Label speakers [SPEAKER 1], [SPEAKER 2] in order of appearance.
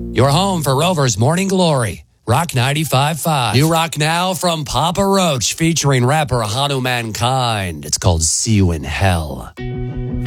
[SPEAKER 1] Your home for Rover's Morning Glory. Rock 95.5. New rock now from Papa Roach featuring rapper Hanuman Kind. It's called See You in Hell.